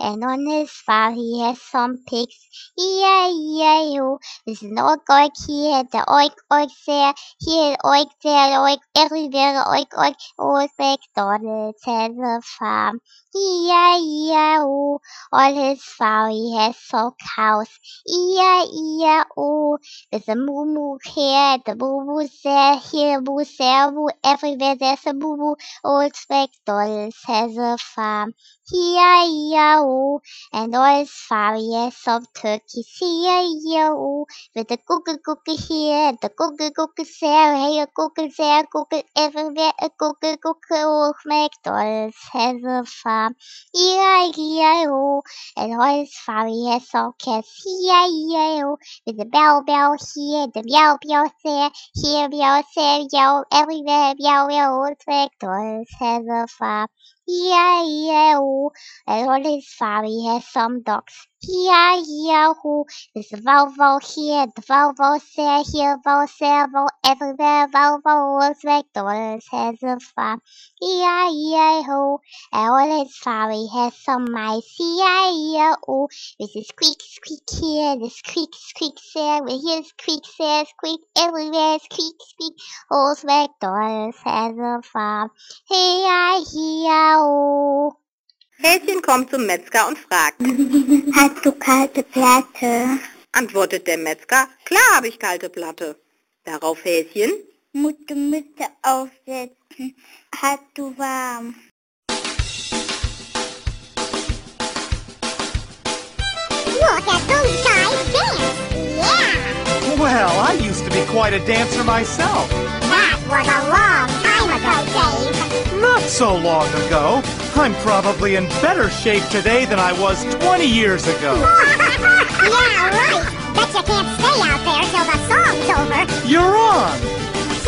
and on his farm he has some pigs. E-I-E-I-O. There's an oink here, the oink there, here oink there, oink everywhere, oink. Old MacDonald has a farm. E-I-E-I-O. On his farm he has some cows. E-I-E-I-O. There's a moo here, the moo there, here moo there, moo everywhere. There's a moo. Old MacDonald has a farm. E-I-E-I-O. And on his farm he has some turkeys. E-I-E-I-O. With the cookie here, the cookie there, here cookie there, cookie everywhere, a cookie. Old MacDonald has a farm. E-I-E-I-O. And on his farm he has some cats. E-I-E-I-O. With the bell here, the meow there, here meow there, meow everywhere, meow. Old MacDonald has a farm. E-I-E-I-O. And on his farm he has some dogs. E-I-E-I-O. There's a wow here, the wow there, here wow everywhere, wow. Old MacDonald has a farm. E-I-E-I-O. And on his farm he has some mice. E-I-E-I-O. This is squeak here, this squeak there, with his squeak there, squeak everywhere, squeak. Old MacDonald has a farm. E-I-E-I-O. Häschen kommt zum Metzger und fragt: Hast du kalte Platte? Antwortet der Metzger: Klar habe ich kalte Platte. Darauf Häschen: Mutte Mütze aufsetzen. Hast du warm? Look at those guys dance! Yeah! Well, I used to be quite a dancer myself. That was a long time ago, Dave. Not so long ago. I'm probably in better shape today than I was 20 years ago. Yeah, right. Bet you can't stay out there till the song's over. You're